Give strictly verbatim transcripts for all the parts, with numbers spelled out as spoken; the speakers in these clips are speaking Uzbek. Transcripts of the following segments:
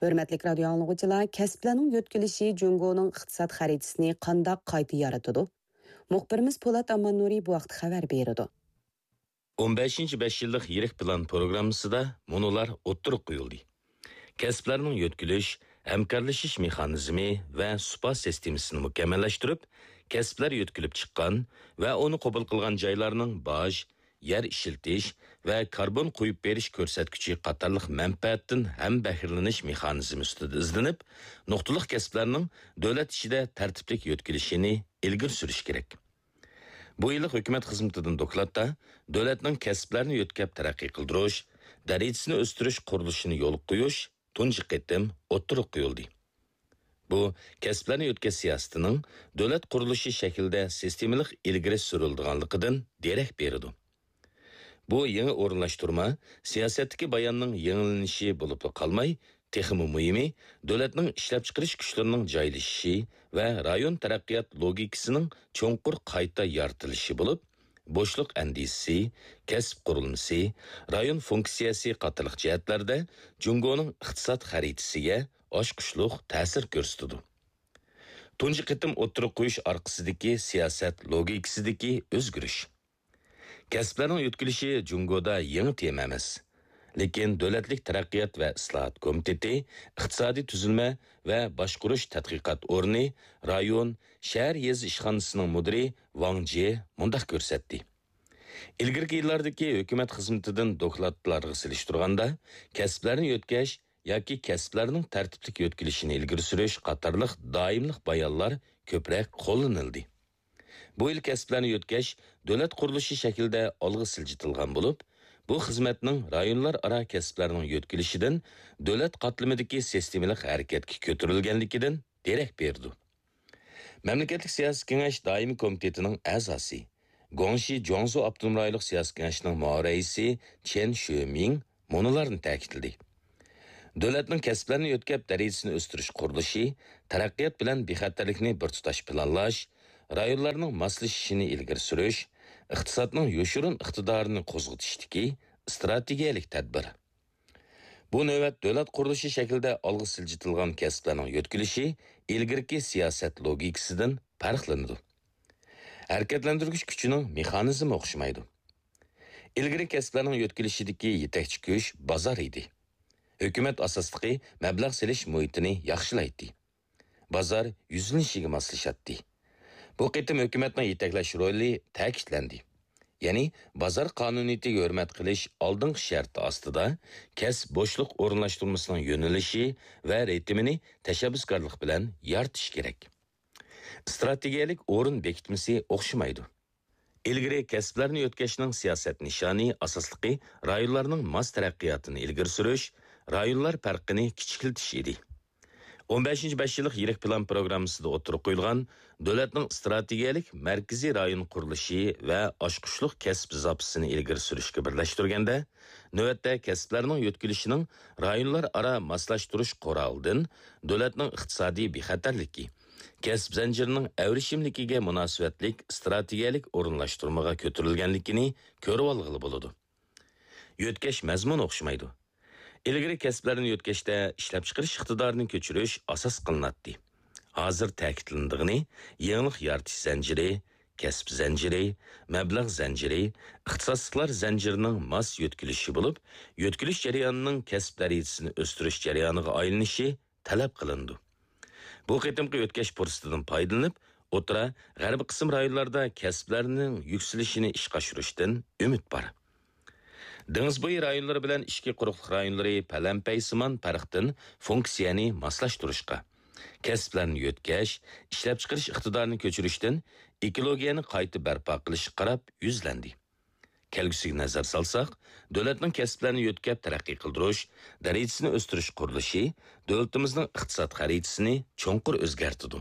Hörmətli radio anlıqçılar, kəsblərinin yötkülüşü Cungo'nun iqtisad xaritasını qandaq qayta yaratıdı? Muxbirimiz Polat Ammannuri bu vaqt xəbər berdi. on beshinchi besh yillik yirik plan programmasida munolar o'ttirib qo'yildi. Kasblarning yo'tkilish, hamkorlashish mexanizmi va supa sistemasini mukammallashtirib, kasblar yo'tkilib chiqqan va uni qabul qilgan joylarning boj, yer ishiltish va karbon qo'yib berish ko'rsatkichi qatorliq manfaatdan ham bahrilanish mexanizmi ustida izlanib, nuqtaliq kasblarning davlat ishida tartiblik yo'tkilishini ilgari surish kerak. Bu yillik hukumat xizmatidan dokladda davlatning kasblarni yo'tkab taraqqiy qildirish, darajasini o'stirish qurilishini yo'l qo'yish tunji qitim o'ttirib qo'yildi. Bu kasblarni yo'tkash siyosatining davlat qurilishi shaklida sistemalik ilgari surilganligidan derak beradi. Bu yangi o'rinlashtirma siyosatdagi bayonning yangilanishi bo'lib qolmay, texmi muhimi davlatning ishlab chiqarish kuchlarining joylashishi va rayon taraqqiyot logikasining cho'nqur qayta yaratilishi bo'lib, bo'shliq andisi, kasb qurilmasi, rayon funksiyasi qatorliq jihatlarda Jungo'ning iqtisod xaritasiga oshqushliq ta'sir ko'rsatdi. Tunji qitim o'tirib qo'yish orqasidagi siyosat logikasidagi o'zgarish. Kasblarning yo'tkilishi Jungo'da yangi tema emas. Lekin davlatlik taraqqiyot va islohot komiteti, iqtisodiy tuzilma va boshqarish tadqiqot o'rni, rayon, shahar yezi ishxonasining mudiri Wang Jie mundaq ko'rsatdi. Ilgirki yillardagi hukumat xizmatidan dokladlarga silishtirganda, kasblarni yo'tkash yoki kasblarning tartiblik yo'tkilishini ilgari surish qatorliq doimlik bayonlar ko'proq qo'llanildi. Bu yil kasblarni yo'tkash davlat qurilishi shaklida olg'a siljitilgan bo'lib, bu xizmatning rayonlar aro kasblarning yo'tkilishidan davlat qatlamidagi sistemalik harakatga ko'tarilganligidan derak berdi. Mamlakatlik siyosiy kengash doimiy komitetining a'zosi, Gongshi Jiangsu avtonom rayonlik siyosiy kengashining muavvisi Chen Shuiming munolarni ta'kidladi. Davlatning kasblarni yo'tkab darajasini o'stirish qurilishi, taraqqiyot bilan bexatarlikni bir tutash planlash, rayonlarning moslashishini ilgari surish, iqtisodning yo'shurun iqtidorini qo'zg'atishdagi strategiyalik tadbir. Bu navbat davlat qurilishi shaklida olg'a siljitilgan kasblarning yo'tkilishi ilgirki siyosat logikasidan farqlanadi. Harakatlantirish kuchining mexanizmi o'xshamaydi. Ilgari kasblarning yo'tkilishidagi yetakchi kuch bozor edi. Hukumat asosliqi mablag' selish muhitini yaxshilaydi. Bozor yuzlanishiga moslashatdi. Bu qitim hukumatning yetaklash roli ta'kidlandi. Ya'ni bozor qonuniyatiga hurmat qilish oldingi shart ostida kasb bo'shliq o'rinlashtirmasining yo'nalishi va ritmini tashabbuskorlik bilan yaratish kerak. Strategiyalik o'rin bekitmasi o'xshamaydi. Ilgari kasblarni yo'tkashning siyosat nishoni asosliqi rayonlarning mos taraqqiyotini ilgari surish, rayonlar farqini kichiklatish edi. on beshinchi besh yillik yirik plan programmasida o'tirib qo'yilgan davlatning strategiyalik markaziy rayon qurilishi va oshqushliq kasb zapsini ilgari surishga birlashtirganda, navbatda kasblarning yo'tkilishining rayonlar aro moslashtirish qo'ralidan davlatning iqtisodiy bexatarligi, kasb zanjirining avrishimligiga munosabatlik strategiyalik o'rinlashtirmaga ko'tarilganligini ko'rib olg'ili bo'ladi. Yo'tkash mazmun o'xshamaydi. Ilgari kasblarni yo'tkashda ishlab chiqarish iqtidorini ko'chirish asos qilinadi. Hozir ta'kidlandigini yangilik yaratish zanjiri, kasb zanjiri, mablag' zanjiri, ixtisosliklar zanjirining mos yo'tkilishi bo'lib, yo'tkilish jarayonining kasb darajasini o'stirish jarayoniga aylanishi talab qilindi. Bu qitimqi yo'tkash fursatidan foydalanib, o'tira g'arbiy qism rayonlarda kasblarning yuksalishini ishga oshirishdan umid bor. Dengiz bo'yi rayonlari bilan ishki quruqlik rayonlari palampaysimon farqdan funksiyani moslashtirishga, kasblarni yo'tkash, ishlab chiqarish iqtidorini ko'chirishdan ekologiyani qayta barpo qilish qarab yuzlandi. Kelgusiga nazar solsak, davlatning kasblarni yo'tkab taraqqiy qildirish, darajasini o'stirish qurilishi davlatimizning iqtisod xaritasini cho'nqur o'zgartirdi.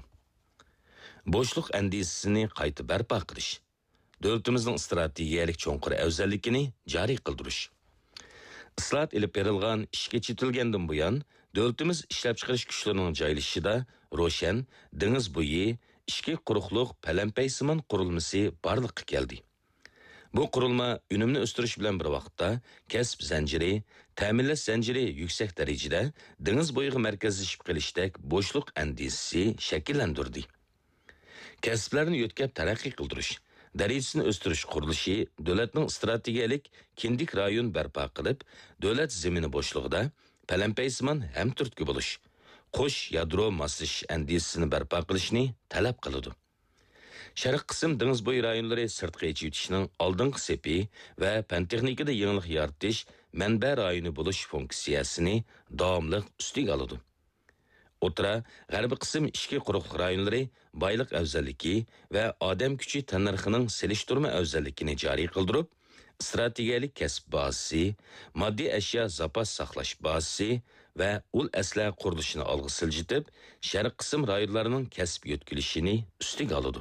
Bo'shliq andisini qayta barpo qilish, davlatimizning strategiyalik cho'nqur afzalligini joriy qildirish. Islohot ilib berilgan, ishga chetilgandan buyon davlatimiz ishlab chiqarish kuchlarining joylashishida ro'shan dengiz bo'yi ishki quruqliq palampaysimon qurilmasi barliqqa keldi. Bu qurilma unumni o'stirish bilan bir vaqtda kasb zanjiri, ta'minlash zanjiri yuksak darajada dengiz bo'yiga markazlashib kelishdek bo'shliq andisisi shakllantirdi. Kasblarni yo'tkab taraqqiy qildirish, darajasini o'stirish qurilishi davlatning strategiyalik kindik rayon barpo qilib, davlat zemini bo'shlig'ida palampaysimon ham turtki bo'lish, qo'sh yadro moslashish andisisini barpo qilishni talab qiladi. Sharq qism dengiz bo'yi rayonlari sirtqi yetishning oldingi sepi va fan texnikada yangilik yaratish manba rayoni bo'lish funksiyasini davomli ustiga oladi. O'tira g'arbiy qism ishki quruqlik rayonlari boylik afzalligi va odam kuchi tannarxining selishtirma afzalligini joriy qildirib, strategiyalik kasb bazasi, moddiy ashyo zapas saqlash bazasi va ul asla qurilishini olg'a siljitib, sharq qism rayonlarining kasb yo'tkilishini ustiga oladi.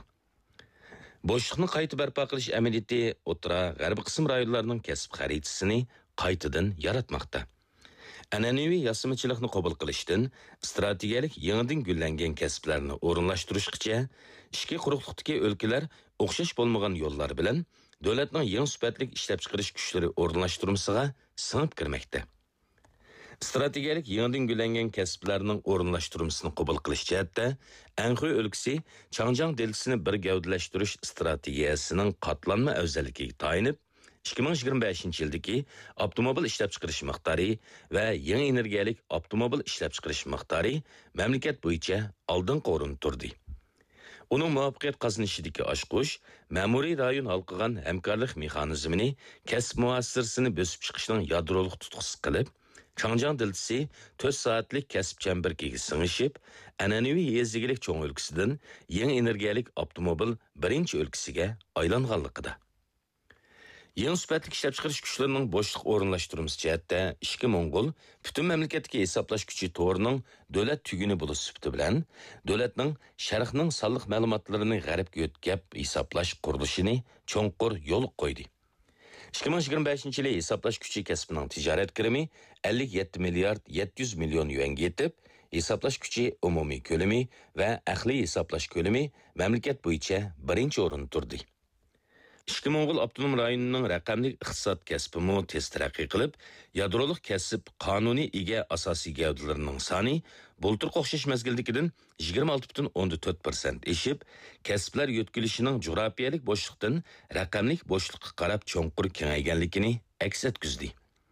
Boşluqni qayta barpo qilish amaliyoti o'tira g'arbiy qism rayonlarining kasb xaritasini qaytadan yaratmoqda. An'anaviy yasamachilikni qabul qilishdan strategiyalik yangidan gullangan kasblarni o'rinlashtirishgacha ishki quruqlikdagi o'lkalar o'xshash bo'lmagan yo'llar bilan davlatning yangi sifatli ishlab chiqarish kuchlari o'rinlashtirmasiga singib kirmoqda. Strategiyalik yangidan gullangan kasblarning o'rinlashtirmasini qabul qilish jihatda Anhui o'lkasi Changjiang deltasini bir gavdalashtirish strategiyasining qatlanma afzalligiga tayinib ikki ming yigirma beshinchi yildagi avtomobil ishlab chiqarish miqdori va yangi energiyalik avtomobil ishlab chiqarish miqdori mamlakat bo'yicha oldingi o'rinda turdi. Uning muvaffaqiyat qozonishidagi oshqush ma'muriy rayon halqigan hamkorlik mexanizmini kasb muassasasini bosib chiqishning yadrolik tutqusi qilib, Changjiang deltasi to'rt soatlik kasb chambarkiga singishib, an'anaviy yezigilik cho'ng o'lkasidan yangi energiyalik avtomobil birinchi o'lkasiga aylanganligida. Yangi sifatli ishlab chiqarish kuchlarining bo'shliq o'rinlashtirmasi jihatda ishki Mo'ngol butun mamlakatga hisoblash kuchi to'rining davlat tuguni bo'lish sifati bilan davlatning sharqning sonliq ma'lumotlarini g'arbga o'tkab hisoblash qurilishini cho'nqur yo'l qo'ydi. ikki ming yigirma beshinchi yil hisoblash kuchi kasbining tijorat kirimi ellik yetti milliard yetti yuz million yuanga yetib, hisoblash kuchi umumiy ko'lami va ahli hisoblash ko'lami mamlakat bo'yicha birinchi o'rinda turdi. Ishki Mo'ngol avtonom rayonining raqamli iqtisod kasbimi tez taraqqiy qilib, yadrolik kasb qonuniy ega asosiy gavdalarining soni bulturqa o'xshash mazgildagidan yigirma olti butun o'ndan to'rt persent eshib, kasblar yo'tkilishining jo'grafiyalik bo'shliqdan raqamlik bo'shliqqa qarab cho'nqur kengayganligini aks etkizdi.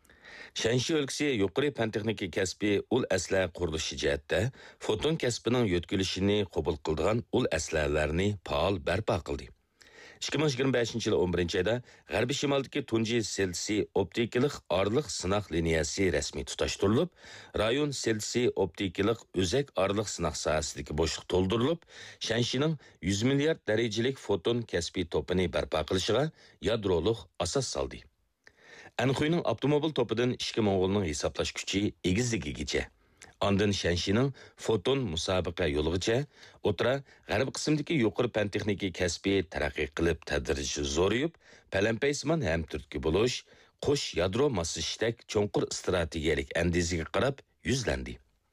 Shanxi o'lkasi yuqori fan texnika kasbi ul asla qurilishi jihatda foton kasbining yo'tkilishini qabul qiladigan ul aslalarni faol barpo qildi. ikki ming yigirma beshinchi yil o'n birinchi oyda g'arbiy shimoldagi Tunji selsi optikalik orliq sinoq liniyasi rasmiy tutashtirilib, rayon selsi optikalik o'zak orliq sinoq sohasidagi bo'shliq to'ldirilib, Shanxining yuz milliard darajalik foton kasbiy to'pini barpo qilishiga yadrolik asos soldi. Anhuining avtomobil to'pidan ishki Mo'ngolning hisoblash kuchi egizligigacha, Ondan Shanxining foton musobaqa yo'ligacha o'tira g'arb qismidagi yuqori fan texnika kasbi taraqqiy qilib tadrijiy zo'rayib, palampaysimon ham turtki bo'lish, qo'sh yadro moslashdek cho'nqur strategiyalik andiziga qarab yuzlandi.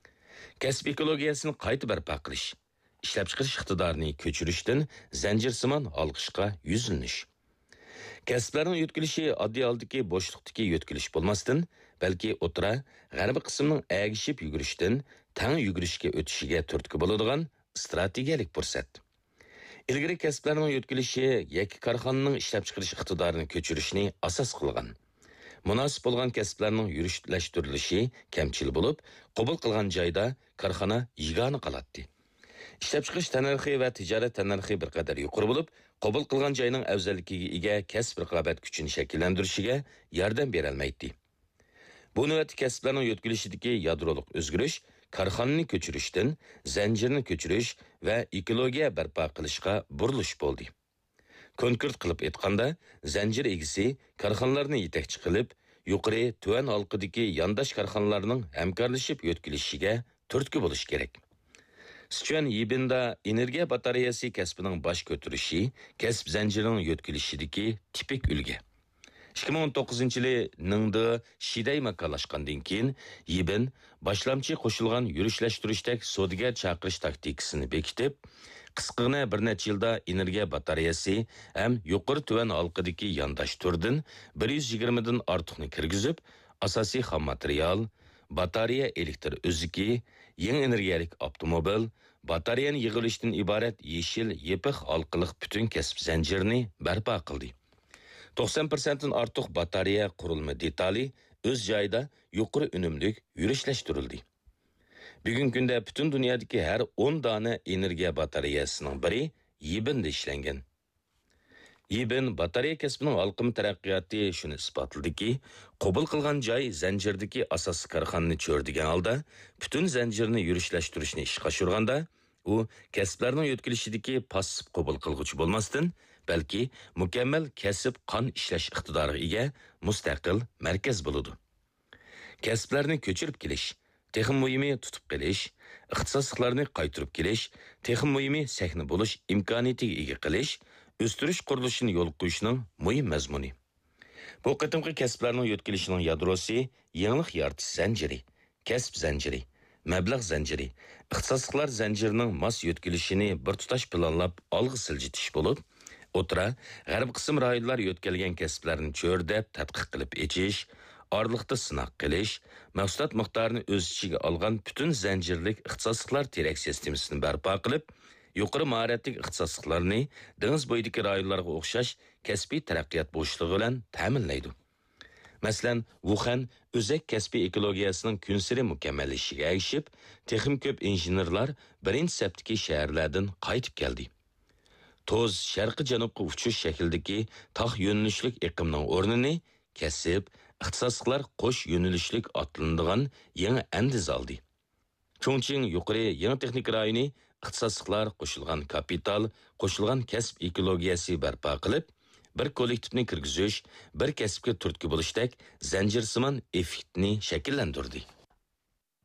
Kasb ekologiyasini qayta barpo qilish, ishlab chiqarish iqtidorini ko'chirishdan zanjirsimon olqishga yuzlanish. Kasblarning yo'tkilishi oddiy holdagi bo'shliqdagi yo'tkilish bo'lmasdan, balki o'tira g'arbiy qismning agishib yugurishdan tang yugurishga o'tishiga turtki bo'ladigan strategiyalik fursat. Ilgari kasblarning yo'tkilishi yakka korxonaning ishlab chiqarish iqtidorini ko'chirishni asos qilgan. Munosib bo'lgan kasblarning yurishlashtirilishi kamchil bo'lib, qabul qilgan joyda korxona yig'ani qoladi. Ishlab chiqarish tannarxi va tijorat tannarxi bir qadar yuqori bo'lib, qabul qilgan joyning afzalligiga ega kasb raqobat kuchini shakllantirishiga yordam bera olmaydi. Bu navbat kasblarning yo'tkilishidagi yadrolik o'zgarish, korxonani ko'chirishdan zanjirni ko'chirish va ekologiya barpo qilishga burilish bo'ldi. Konkret qilib aytganda, zanjir egisi korxonalarni yetakchi qilib, yuqori tuvan halqidagi yondosh korxonalarning hamkorlashib yo'tkilishiga turtki bo'lish kerak. Sichuan Yibinda energiya batareyasi kasbining bosh ko'tarishi kasb zanjirining yo'tkilishidagi tipik ulgi. ikki ming o'n to'qqizinchi yili Ningda Shiday makalashgandan keyin Yibin boshlamchi qo'shilgan yurishlashtirish sodiga chaqirish taktikasini bekitib, qisqagina bir necha yilda energiya batareyasi ham yuqori tuvan halqidagi yondosh turdan bir yuz yigirma dan ortiqni kirgizib, asosiy xam material, batareya elektr o'ziki, yeni energiyalik avtomobil, batareyani yig'ilishdan iborat yeshil, yepiq halqiliq butun kasb zanjirini barpo qildi. to'qson prosentdan ortiq batareya qurilma detali o'z joyida yuqori unumlik yurishlashtirildi. Bugungi kunda butun dunyodagi har o'n dona energiya batareyasining biri Yibinda ishlangan. Yibin batareya kasbining halqim taraqqiyoti shuni isbotladiki, qabul qilgan joy zanjirdagi asosiy korxonani cho'rdigan holda, butun zanjirni yurishlashtirishni ishga oshirganda, u kasblarning yo'tkilishidagi passiv qabul qilguvchi bo'lmasdan, balki mukammal kasb qon ishlash iqtidoriga ega mustaqil markaz bo'ladi. Kasblarni ko'chirib kelish, texnik muhimi tutib qilish, ixtisosliklarni qaytarib kelish, texnik muhimi sahna bo'lish imkoniyatiga ega qilish, o'stirish qurilishini yo'l qo'yishning muhim mazmuni. Bu qitimqi kasblarning yo'tkilishining yadrosi yangilik yaratish zanjiri, kasb zanjiri, mablag' zanjiri, ixtisosliklar zanjirining mas yo'tkilishini bir tutash planlab olg'a siljitish bo'lib, o'tira g'arb qism rayonlar yo'tkalgan kasblarni cho'rdab tadqiq qilib echish, orliqda sinoq qilish, mahsulot miqdorini o'z ichiga olgan butun zanjirlik ixtisosliklar terak sistemasini barpo qilib, yuqori mahoratli ixtisosliklarni dengiz bo'yidagi rayonlarga o'xshash kasbiy taraqqiyot bo'shlig'i bilan ta'minlaydi. Masalan, Wuhan o'zak kasbiy ekologiyasining kunsiri mukammallashishiga erishib, texim ko'p injenerlar birinchi safdagi shaharlardan qaytib keldi. Toz sharqi janubga uchish shaklidagi tog' yo'nalishlik iqlimning o'rnini kasb, ixtisosliklar qo'sh yo'nalishlik otlanadigan yangi andiz oldi. Chongqing yuqori yangi texnik rayoni ixtisosliklar qo'shilgan kapital, qo'shilgan kasb ekologiyasi barpo qilib, bir kollektivni kirgizish, bir kasbga turtki bo'lishdek zanjirsimon effektni shakllantirdi.